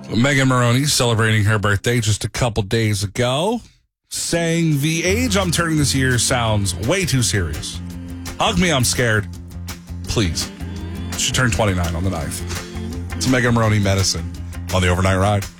Megan Maroney celebrating her birthday just a couple days ago, saying the age I'm turning this year sounds way too serious. Hug me, I'm scared. Please. She turned 29 on the 9th. It's Megan Maroney Medicine on the Overnight Ride.